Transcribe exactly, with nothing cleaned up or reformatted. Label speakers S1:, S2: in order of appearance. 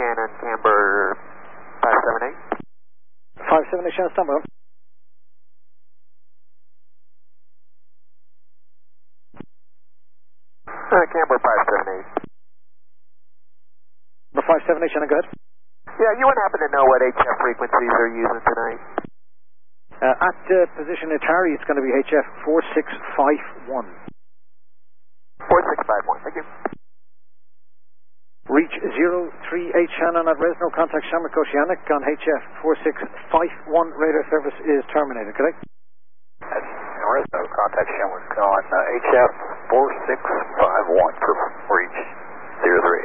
S1: Shannon, Camber five seven eight.
S2: five seven eight, Shannon, stand by.
S1: Uh, Camber five seven eight.
S2: Number five seven eight, Shannon, go ahead.
S1: Yeah, you wouldn't happen to know what H F frequencies they're using tonight?
S2: Uh, at uh, position Atari, it's going to be H F four six five one.
S1: four six five one, thank you.
S2: Reach zero three eight Shannon at Resno, contact Shamrock Oceanic on H F four six five one, radar service is terminated, correct?
S3: That's Resno, contact Shamrock on uh, H F four six five one for reach zero three eight.